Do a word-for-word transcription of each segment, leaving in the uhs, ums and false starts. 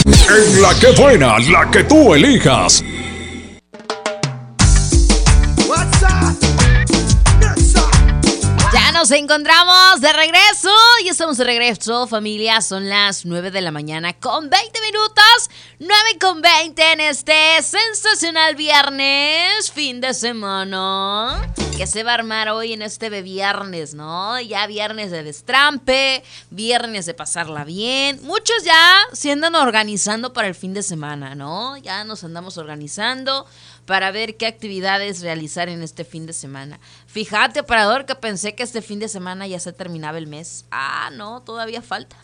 En La Que Buena, la que tú elijas. Ya nos encontramos de regreso. Ya estamos de regreso, familia. Son las nueve de la mañana con veinte minutos. nueve con veinte en este sensacional viernes, fin de semana. Que se va a armar hoy en este de viernes, ¿no? Ya viernes de destrampe, viernes de pasarla bien. Muchos ya se andan organizando para el fin de semana, ¿no? Ya nos andamos organizando para ver qué actividades realizar en este fin de semana. Fíjate, operador, que pensé que este fin de semana ya se terminaba el mes. Ah, no, todavía falta.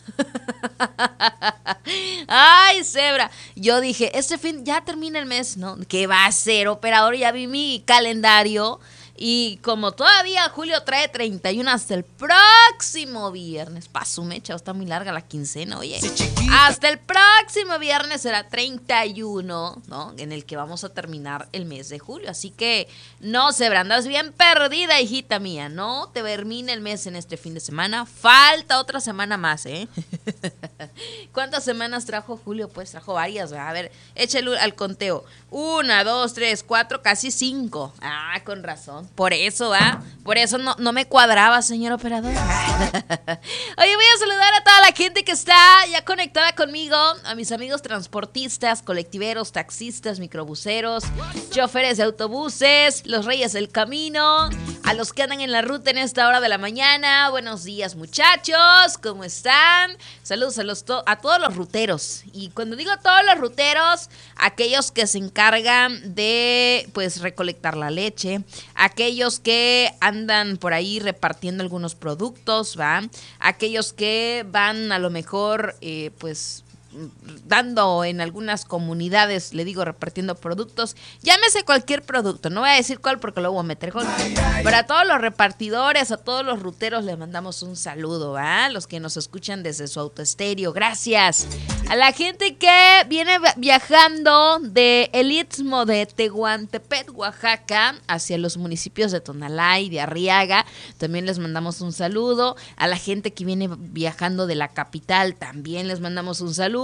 Ay, cebra. Yo dije, este fin ya termina el mes, ¿no? ¿Qué va a ser, operador? Ya vi mi calendario. Y como todavía julio trae treinta y uno hasta el próximo viernes. Paso mecha, está muy larga la quincena, oye. Hasta el próximo viernes será treinta y uno, ¿no? En el que vamos a terminar el mes de julio. Así que no, Zebra, andas bien perdida, hijita mía. No te termina el mes en este fin de semana. Falta otra semana más, ¿eh? ¿Cuántas semanas trajo julio? Pues trajo varias, ¿verdad? A ver, échale al conteo. Una, dos, tres, cuatro, casi cinco. Ah, con razón. Por eso, ¿ah? Por eso no, no me cuadraba, señor operador. Oye, voy a saludar a toda la gente que está ya conectada conmigo. A mis amigos transportistas, colectiveros, taxistas, microbuseros, choferes de autobuses, los reyes del camino, a los que andan en la ruta en esta hora de la mañana. Buenos días, muchachos. ¿Cómo están? Saludos a, los to- a todos los ruteros. Y cuando digo todos los ruteros, aquellos que se encargan de, pues, recolectar la leche, aquellos que andan por ahí repartiendo algunos productos, ¿va? Aquellos que van a lo mejor, eh, pues, dando en algunas comunidades, le digo, repartiendo productos. Llámese cualquier producto, no voy a decir cuál porque luego voy a meter gol. Pero a todos los repartidores, a todos los ruteros les mandamos un saludo, ¿va? Los que nos escuchan desde su autoestéreo, gracias. A la gente que viene viajando de el Istmo de Tehuantepec, Oaxaca, hacia los municipios de Tonalá y de Arriaga, también les mandamos un saludo. A la gente que viene viajando de la capital, también les mandamos un saludo.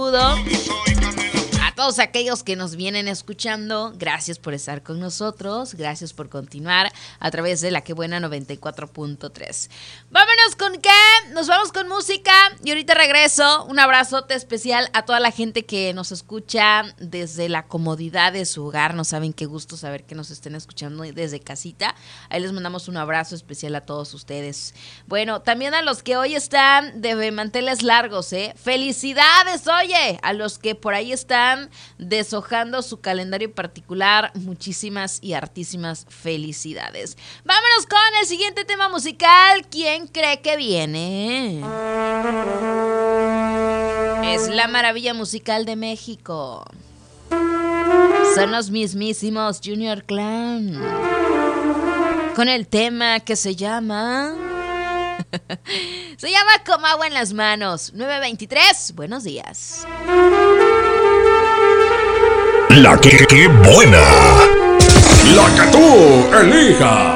A todos aquellos que nos vienen escuchando, gracias por estar con nosotros, gracias por continuar a través de La Que Buena noventa y cuatro punto tres. Vámonos con qué, nos vamos con música y ahorita regreso. Un abrazote especial a toda la gente que nos escucha desde la comodidad de su hogar. No saben qué gusto saber que nos estén escuchando desde casita. Ahí les mandamos un abrazo especial a todos ustedes. Bueno, también a los que hoy están de manteles largos, ¿eh? Felicidades, oye, a los que por ahí están deshojando su calendario particular, muchísimas y hartísimas felicidades. Vámonos con el siguiente tema musical. ¿Quién cree que viene? Es la maravilla musical de México. Son los mismísimos Junior Clan, con el tema que se llama... se llama Como Agua en las Manos. nueve veintitrés, buenos días. La que, que buena. La que tú elijas.